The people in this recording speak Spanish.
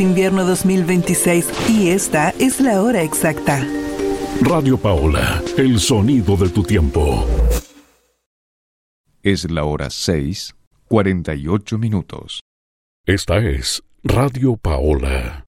Invierno 2026 y esta es la hora exacta. Radio Paola, el sonido de tu tiempo. Es la hora 6:48. Esta es Radio Paola.